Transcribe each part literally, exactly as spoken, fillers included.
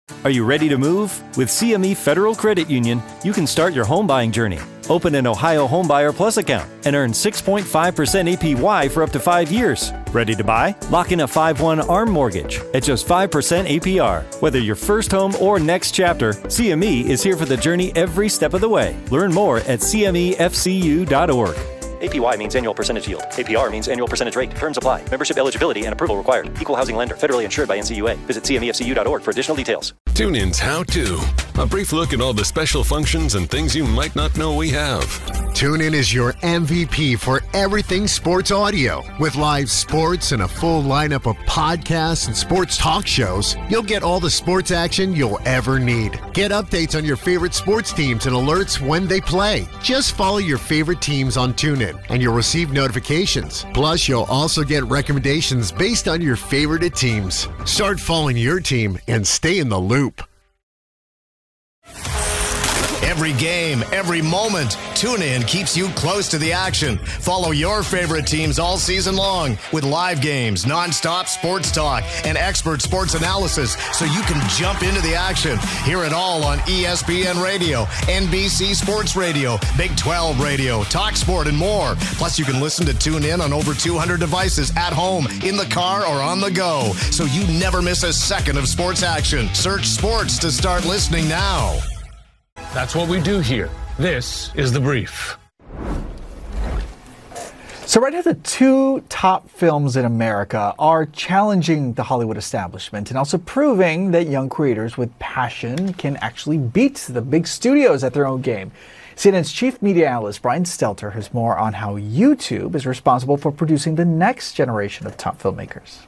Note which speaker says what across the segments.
Speaker 1: Are you ready to move? With C M E Federal Credit Union, you can start your home buying journey. Open an Ohio Homebuyer Plus account and earn six point five percent A P Y for up to five years. Ready to buy? Lock in a five one ARM mortgage at just five percent A P R. Whether your first home or next chapter, C M E is here for the journey every step of the way. Learn more at C M E F C U dot org. A P Y means annual percentage yield. A P R means annual percentage rate. Terms apply. Membership eligibility and approval required. Equal housing lender. Federally insured by N C U A. Visit C M E F C U dot org for additional details.
Speaker 2: TuneIn's How To. A brief look at all the special functions and things you might not know we have.
Speaker 3: TuneIn is your M V P for everything sports audio. With live sports and a full lineup of podcasts and sports talk shows, you'll get all the sports action you'll ever need. Get updates on your favorite sports teams and alerts when they play. Just follow your favorite teams on TuneIn and you'll receive notifications. Plus, you'll also get recommendations based on your favorite teams. Start following your team and stay in the loop.
Speaker 4: Every game, every moment, TuneIn keeps you close to the action. Follow your favorite teams all season long with live games, nonstop sports talk, and expert sports analysis so you can jump into the action. Hear it all on E S P N Radio, N B C Sports Radio, Big twelve Radio, TalkSport, and more. Plus, you can listen to TuneIn on over two hundred devices at home, in the car, or on the go, so you never miss a second of sports action. Search sports to start listening now.
Speaker 5: That's what we do here. This is The Brief.
Speaker 6: So right now, the two top films in America are challenging the Hollywood establishment and also proving that young creators with passion can actually beat the big studios at their own game. C N N's chief media analyst Brian Stelter has more on how YouTube is responsible for producing the next generation of top filmmakers.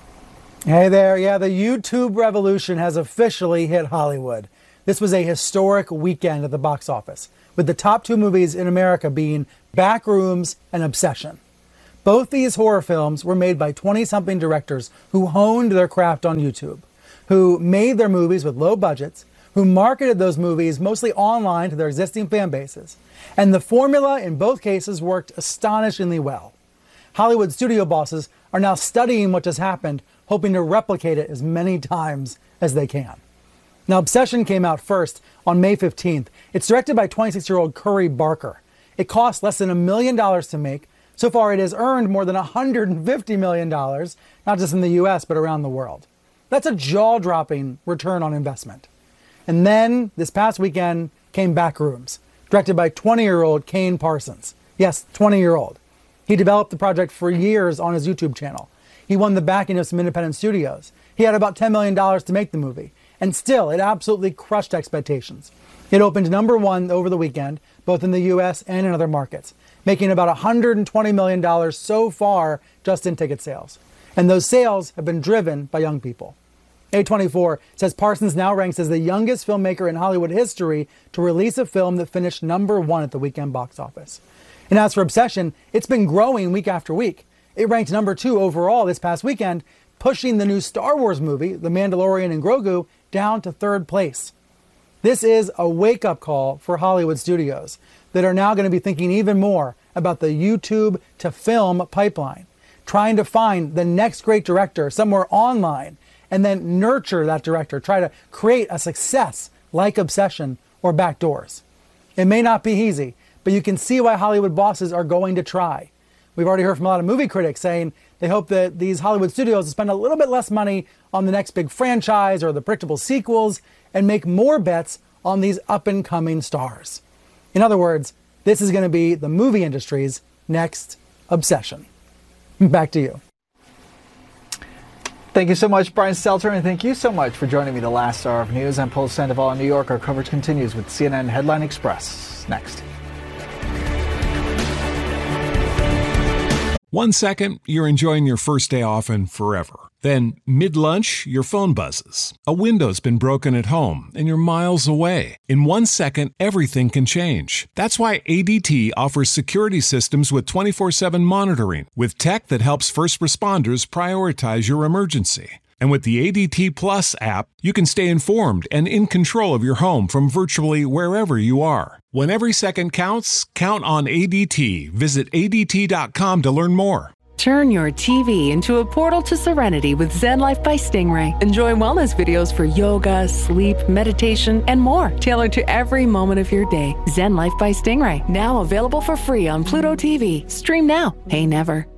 Speaker 7: Hey there, yeah, the YouTube revolution has officially hit Hollywood. This was a historic weekend at the box office, with the top two movies in America being Backrooms and Obsession. Both these horror films were made by twenty-something directors who honed their craft on YouTube, who made their movies with low budgets, who marketed those movies mostly online to their existing fan bases. And the formula in both cases worked astonishingly well. Hollywood studio bosses are now studying what just happened, hoping to replicate it as many times as they can. Now, Obsession came out first on May fifteenth. It's directed by twenty-six-year-old Curry Barker. It cost less than a million dollars to make. So far, it has earned more than one hundred fifty million dollars, not just in the U S, but around the world. That's a jaw-dropping return on investment. And then, this past weekend, came Backrooms, directed by twenty-year-old Kane Parsons. Yes, twenty-year-old. He developed the project for years on his YouTube channel. He won the backing of some independent studios. He had about ten million dollars to make the movie. And still, it absolutely crushed expectations. It opened number one over the weekend, both in the U S and in other markets, making about one hundred twenty million dollars so far just in ticket sales. And those sales have been driven by young people. A twenty-four says Parsons now ranks as the youngest filmmaker in Hollywood history to release a film that finished number one at the weekend box office. And as for Obsession, it's been growing week after week. It ranked number two overall this past weekend, pushing the new Star Wars movie, The Mandalorian and Grogu, down to third place. This is a wake-up call for Hollywood studios that are now going to be thinking even more about the YouTube to film pipeline, trying to find the next great director somewhere online and then nurture that director, try to create a success like Obsession or Backdoors. It may not be easy, but you can see why Hollywood bosses are going to try. We've already heard from a lot of movie critics saying they hope that these Hollywood studios will spend a little bit less money on the next big franchise or the predictable sequels and make more bets on these up-and-coming stars. In other words, this is going to be the movie industry's next obsession. Back to you.
Speaker 6: Thank you so much, Brian Stelter, and thank you so much for joining me the last hour of news. I'm Paul Sandoval in New York. Our coverage continues with C N N Headline Express next.
Speaker 8: One second, you're enjoying your first day off and forever. Then, mid-lunch, your phone buzzes. A window's been broken at home, and you're miles away. In one second, everything can change. That's why A D T offers security systems with twenty-four seven monitoring, with tech that helps first responders prioritize your emergency. And with the A D T Plus app, you can stay informed and in control of your home from virtually wherever you are. When every second counts, count on A D T. Visit A D T dot com to learn more.
Speaker 9: Turn your T V into a portal to serenity with Zen Life by Stingray. Enjoy wellness videos for yoga, sleep, meditation, and more, tailored to every moment of your day. Zen Life by Stingray, now available for free on Pluto T V. Stream now, pay never.